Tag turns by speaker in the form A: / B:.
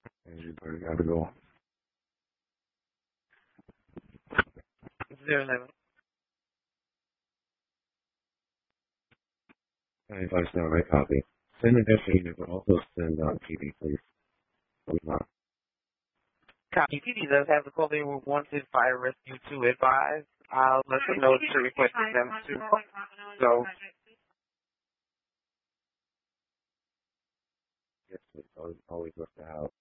A: Everybody gotta go.
B: 011.
A: 95 right copy. Send a destination, but also send PD, please.
B: Copy. PD does have the call. They were wanted fire rescue to advise. I'll let them know to request them to go.
A: Yes, always look to help.